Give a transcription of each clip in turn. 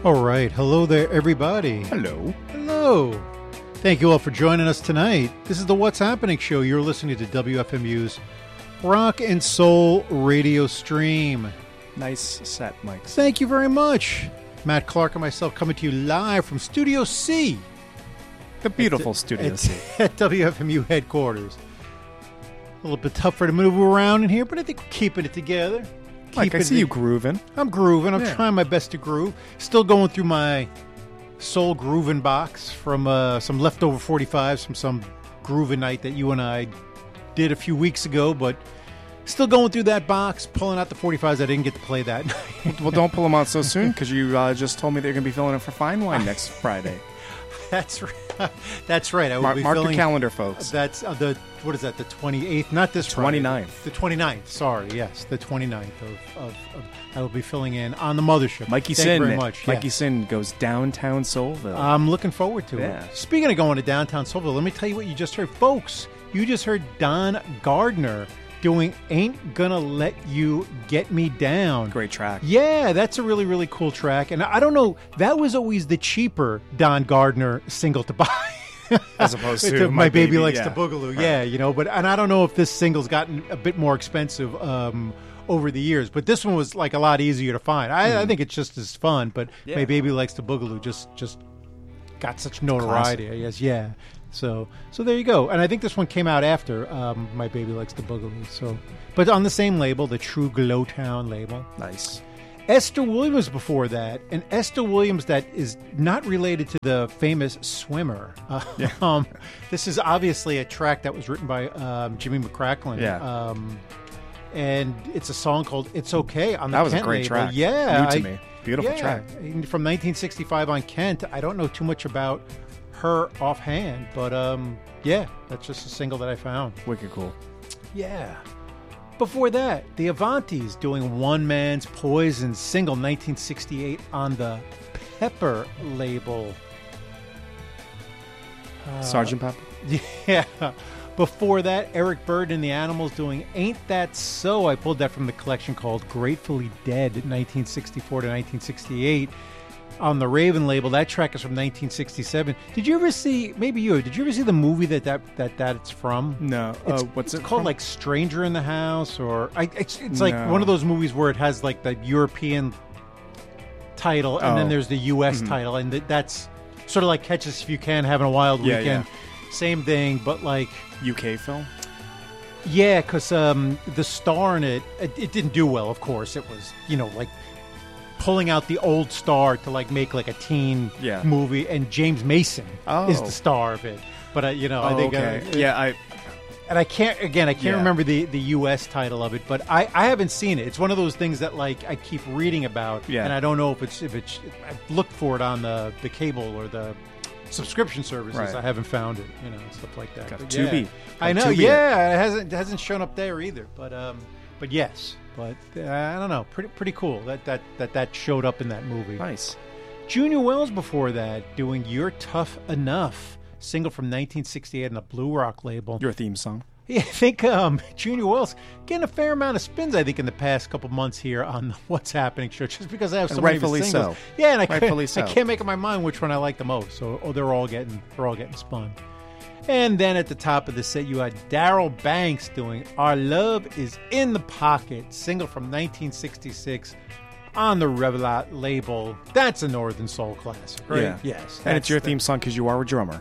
All right. Hello there, everybody. Hello. Hello. Thank you all for joining us tonight. This is the What's Happening show. You're listening to WFMU's Rock and Soul radio stream. Nice set, Mike. Thank you very much. Matt Clark and myself coming to you live from Studio C. The beautiful Studio C. At WFMU headquarters. A little bit tougher to move around in here, but I think we're keeping it together. Mike, I see you grooving. I'm grooving. I'm trying my best to groove. Still going through my soul grooving box from some leftover 45s from some grooving night that you and I did a few weeks ago, but still going through that box, pulling out the 45s I didn't get to play that night. Well, don't pull them out so soon, because you just told me that you're going to be filling it for Fine Wine next Friday. That's right. That's right. I will be mark filling, your calendar, folks. That's what is that? The 28th? Not this Friday. 29th. The 29th. Sorry. Yes, the 29th of I will be filling in on the mothership. Mikey Thank Sin. you very much. Mikey yes. Sin goes downtown Soulville. I'm looking forward to Yeah. it. Speaking of going to downtown Soulville, let me tell you what you just heard, folks. You just heard Don Gardner doing "Ain't Gonna Let You Get Me Down." Great track. Yeah, that's a really, really cool track. And I don't know, that was always the cheaper Don Gardner single to buy. As opposed to My Baby Likes yeah. to Boogaloo. Right. Yeah, you know, and I don't know if this single's gotten a bit more expensive over the years, but this one was like a lot easier to find. I think it's just as fun, but Yeah. My Baby Likes to Boogaloo just got such notoriety, I guess. Yeah. So there you go. And I think this one came out after My Baby Likes to Boogaloo. So, but on the same label, the True Glowtown label. Nice. Esther Williams before that, and Esther Williams that is not related to the famous Swimmer. This is obviously a track that was written by Jimmy McCracklin. Yeah. And it's a song called "It's Okay" on the That was Kent a great label. track. Yeah, New to me. Beautiful track. from 1965 on Kent. I don't know too much about her offhand, but yeah, that's just a single that I found. Wicked cool. Yeah. Before that, the Avantis doing One Man's Poison, single 1968 on the Pepper label. Sgt. Pepper. Yeah. Before that, Eric Bird and the Animals doing Ain't That So? I pulled that from the collection called Gratefully Dead, 1964 to 1968. On the Raven label, that track is from 1967. Did you ever see, maybe you, did you ever see the movie that it's from? No. What's It's it called from? like Stranger in the House, or it's like No. one of those movies where it has like the European title and then Oh. there's the U.S. title, and that's sort of like Catch Us If You Can, Having a Wild Yeah, Weekend. Same thing, but like, UK film? yeah, because the star in it didn't do well, of course. It was, like pulling out the old star to like make like a teen Yeah. movie, and James Mason is the star of it. But I think okay. and I can't Yeah. remember the U.S. title of it, but I haven't seen it. It's one of those things that like I keep reading about, Yeah. and I don't know if it's I've looked for it on the cable or the subscription services. Right. I haven't found it, stuff like that. Got But to be. I know, To be yeah, it hasn't shown up there either, but yes, but I don't know, pretty cool that showed up in that movie. Nice. Junior Wells before that doing You're Tough Enough, single from 1968 on the Blue Rock label. Your theme song. Yeah, I think Junior Wells getting a fair amount of spins, I think, in the past couple months here on the What's Happening show, just because I have so many of his rightfully singles. so. Yeah, and Rightfully so. I can't make up my mind which one I like the most. So they're all getting spun. And then at the top of the set, you had Daryl Banks doing Our Love Is in the Pocket, single from 1966 on the Revelat label. That's a Northern Soul classic, right? Yeah. Yes. And it's your theme song because you are a drummer.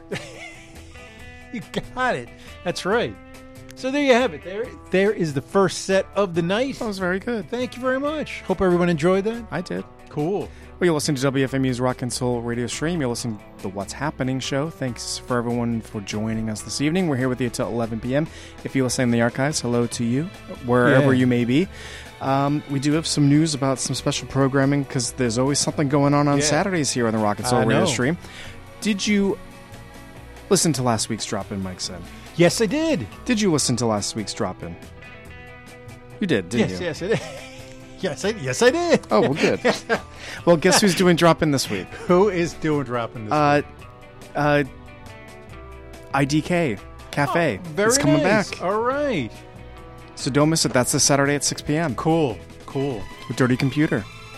You got it. That's right. So there you have it. There is the first set of the night. That was very good. Thank you very much. Hope everyone enjoyed that. I did. Cool. Well, you're listening to WFMU's Rock and Soul radio stream. You're listening to the What's Happening show. Thanks for everyone for joining us this evening. We're here with you till 11 p.m. If you're listening in the archives, hello to you, wherever you may be. We do have some news about some special programming because there's always something going on Saturdays here on the Rock and Soul radio stream. Did you listen to last week's drop-in, Mike said? Yes, I did. Did you listen to last week's drop-in? You did, didn't you? Yes, I did. Yes, I did. Oh, well, good. Well, guess who's doing drop-in this week? Who is doing drop-in this week? IDK Cafe. Very It's coming nice. back. All right. So don't miss it. That's this Saturday at 6 p.m. Cool. with Dirty Computer.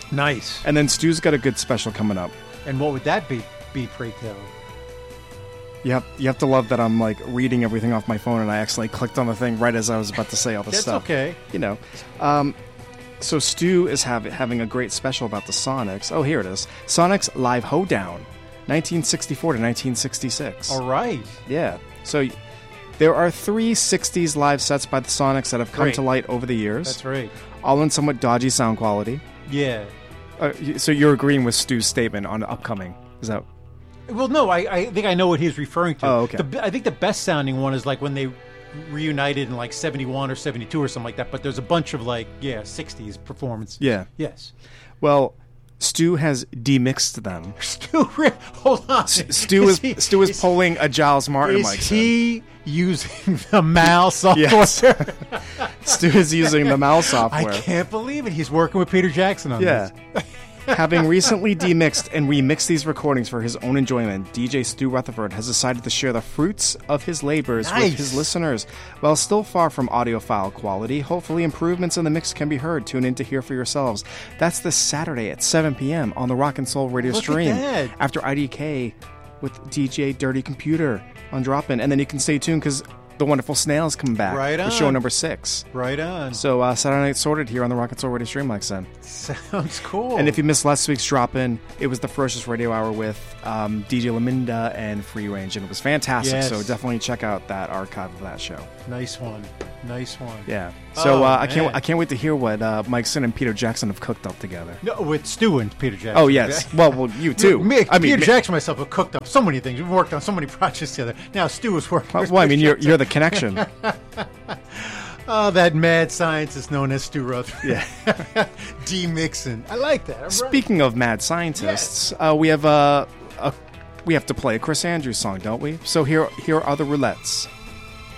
Nice. And then Stu's got a good special coming up. And what would that be, pray tell? You have to love that I'm like reading everything off my phone and I accidentally clicked on the thing right as I was about to say all this stuff. That's okay. You know. So Stu is having a great special about the Sonics. Oh, here it is. Sonics Live Hoedown, 1964 to 1966. All right. Yeah. So there are 3 60s live sets by the Sonics that have come to light over the years. That's right. All in somewhat dodgy sound quality. Yeah. So you're agreeing with Stu's statement on upcoming. Is that... Well, no, I think I know what he's referring to. Oh, okay. I think the best sounding one is like when they reunited in like 71 or 72 or something like that, but there's a bunch of like, 60s performances. Yeah. Yes. Well, Stu has demixed them. Hold on. Stu is pulling a Giles Martin mic. Is he using the Mal software? Yes. Stu is using the Mal software. I can't believe it. He's working with Peter Jackson on this. Having recently demixed and remixed these recordings for his own enjoyment, DJ Stu Rutherford has decided to share the fruits of his labors with his listeners. While still far from audiophile quality, hopefully improvements in the mix can be heard. Tune in to hear for yourselves. That's this Saturday at 7 p.m. on the Rock and Soul Radio stream after IDK with DJ Dirty Computer on Drop-In. And then you can stay tuned because the Wonderful Snails come back with show number 6. Right on. So Saturday Night Sorted here on the Rock and Soul Radio stream, like I said. Sounds cool. And if you missed last week's drop-in, it was the Ferocious Radio Hour with DJ Laminda and Free Range, and it was fantastic. Yes. So definitely check out that archive of that show. Nice one. Yeah. So I can't wait to hear what Mike Sin and Peter Jackson have cooked up together. No, with Stu and Peter Jackson. Oh yes. Well, you too. Peter Jackson and myself have cooked up so many things. We've worked on so many projects together. Now Stu is working. Well, I mean, you're the connection. Oh, that mad scientist known as Stu Rutherford. Yeah. Demixing. I like that. Speaking of mad scientists, we have to play a Chris Andrews song, don't we? So here are the roulettes.